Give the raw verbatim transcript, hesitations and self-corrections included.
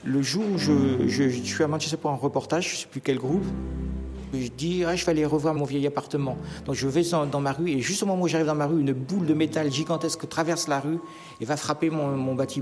Le jour où je, je, je suis à Manchester pour un reportage, je ne sais plus quel groupe, je dis ah, je vais aller revoir mon vieil appartement. Donc je vais dans, dans ma rue et juste au moment où j'arrive dans ma rue, une boule de métal gigantesque traverse la rue et va frapper mon, mon bâtiment.